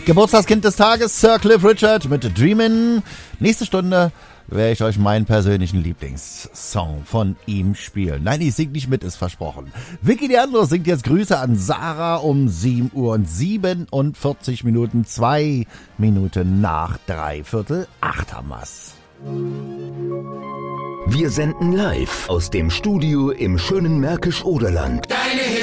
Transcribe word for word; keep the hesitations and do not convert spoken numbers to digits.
Geburtstagskind des Tages, Sir Cliff Richard mit Dreamin'. Nächste Stunde werde ich euch meinen persönlichen Lieblingssong von ihm spielen. Nein, ich sing nicht mit, ist versprochen. Vicky Leandro singt jetzt Grüße an Sarah um sieben Uhr und siebenundvierzig Minuten, zwei Minuten nach dreiviertel acht haben wir's. Wir senden live aus dem Studio im schönen Märkisch-Oderland. Deine